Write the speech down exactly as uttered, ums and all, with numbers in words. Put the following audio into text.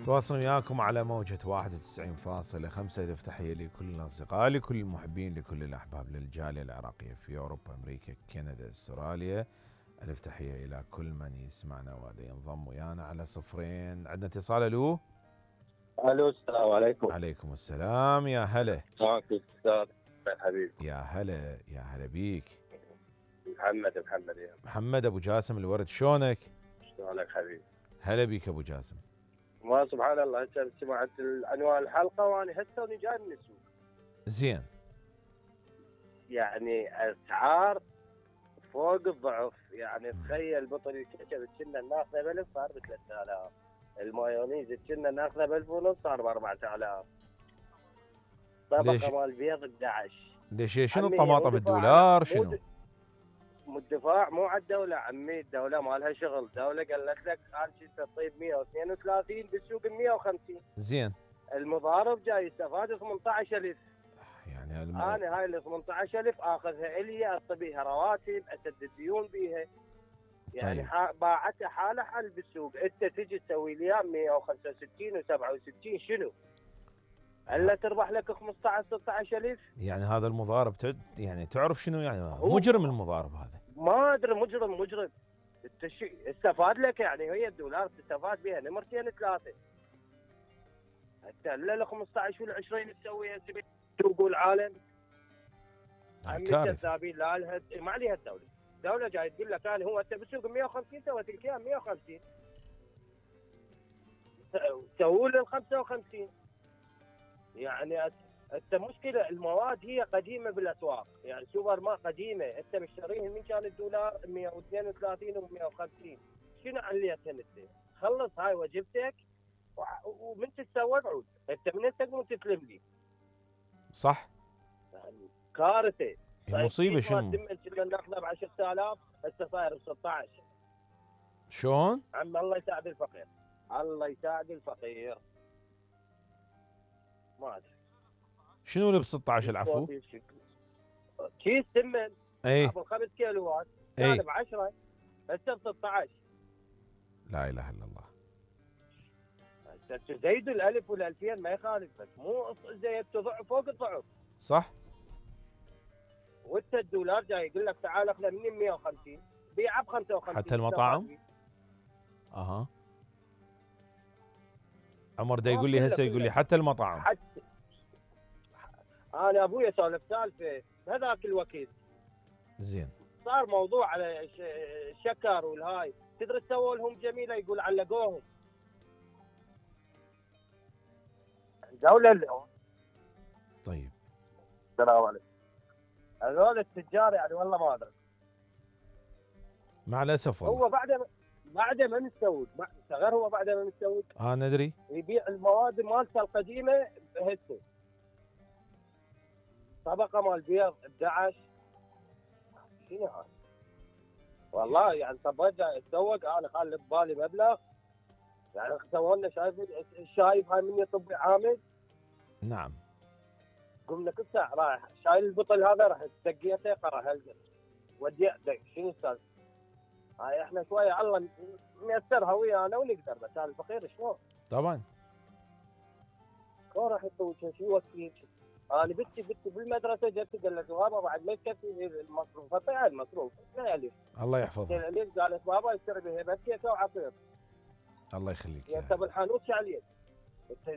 تواصل وياكم على موجة واحد وتسعين فاصلة خمسة. ألف تحية لكل الأصدقاء، لكل المحبين، لكل الأحباب، للجالية العراقية في أوروبا، أمريكا، كندا، أستراليا. ألف تحية إلى كل من يسمعنا وهذا ينضم ويانا على صفرين. عندنا اتصال. ألو. الو السلام عليكم. عليكم السلام. يا هلا. معك الاستاذ حبيبي. يا هلا يا هلا بيك. محمد محمد يا محمد ابو جاسم الورد، شلونك؟ شلونك حبيبي؟ هلا بيك ابو جاسم. ما سبحان الله، هسه سمعت عنوان الحلقه وانا هسه جاي من السوق. زين. يعني اسعار فوق الضعف، يعني تخيل بطل الكشف كنا ناخذه ب ألف صار ب ثلاثة آلاف، المايونيز كنا ناخذه ب ألف ونص صار ب أربعة آلاف، ليش؟ طبقه مال البيض ب أحد عشر. ليش شنو عمي الطماطم مو بالدولار دفاع- مو شنو؟ د- مو الدفاع مو على الدوله عمي، الدوله ما لها شغل، الدوله قالت لك هذا شيء تطيب مئة واثنين وثلاثين بالسوق ب مئة وخمسين. زين. المضارب جاي يستفاد ثمانية عشر ألف. يعني الم... انا هاي ال ثمانية عشر ألف اخذها الي، اعطي بيها رواتب، اسدد ديون بيها. يعني طيب. ح- باعتها حاله حل بالسوق، انت تجي تسوي لي اياه مئة وخمسة وستين وسبعة وستين شنو؟ الا تربح لك خمسة عشر ستة عشر ألف. يعني هذا المضارب تد... يعني تعرف شنو يعني هو- مجرم المضارب هذا. ما ادري، مجرم مجرم. انت شي- استفاد لك، يعني هي الدولار تستفاد بها نمرتين ثلاثه. حتى الا ال خمسة عشر وال عشرين تسويها سوق العالم. عمي كارثة. كذابين، لا لها ما عليها الدوله. الدوله جاي تقول لك انا هو انت بالسوق مئة وخمسين سويت لك اياه مئة وخمسين، سووا لي ال خمسة وخمسين. يعني انت مشكله المواد هي قديمه بالاسواق، يعني سوبر ما قديمه انت مشتريها من كان الدولار مئة واثنين وثلاثين ومئة وخمسين. شنو عليتها انت؟ خلص هاي وجبتك وع- ومن تتسوى عود، انت من تقوم تسلم لي. صح. يعني كارثه. هي مصيبة شنو؟ كنا ناخذه ب عشرة آلاف هسه صاير ب ستة عشر. شلون؟ عم الله يساعد الفقير، الله يساعد الفقير. ما ادري شنو اللي ب ستة عشر العفو؟ كيس سمن اي ابو خمس كيلوات اي. كان ب عشرة هسه ب ستة عشر. لا اله الا الله. هسه زيدوا الالف والالفين ما يخالف، بس مو زيد ضعف فوق الضعف. صح. وانت الدولار جاي يقول لك تعال اخذ مني مئة وخمسين، بيعه ب خمسة وخمسين. حتى المطاعم؟ اها. عمر دا يقول لي هسه، يقول لي حتى المطاعم. حتى انا ابويا سولف سالفه هذاك الوقت. زين. صار موضوع على ش- شكر والهاي، تدري سووا لهم جميله، يقول علقوهم الدوله اليوم. طيب. السلام عليكم. هذول التجار يعني والله ما ادري. مع الاسف والله. هو بعد ما بعد ما نستورد غير، هو بعد ما نستورد اه ندري. يبيع المواد مالته القديمه بهسه. طبقه مال بيض أحد عشر. شنو هذا؟ والله يعني طب جاي اتسوق انا خلي ببالي مبلغ، يعني سووا لنا شايف الشايب هاي مني طبي عامل. نعم. قمنا كل ساعه رايح شايل البطل هذا، راح دقيته قرا هلقه ودي دق. شنو السالفه؟ هاي احنا شويه الله نيسرها ويانا ونقدر، بس هذا الفقير شلون؟ طبعا. شلون راح يسوي شيء؟ شو وكيل؟ انا بنتي بنتي بالمدرسه جت قالت بابا بعد ما يكفي المصروف، فطلع المصروف لا الف. الله يحفظها. الف قالت بابا يشتري بها بس كيكه وعصير. الله يخليك. انت بالحانوت شو عليك؟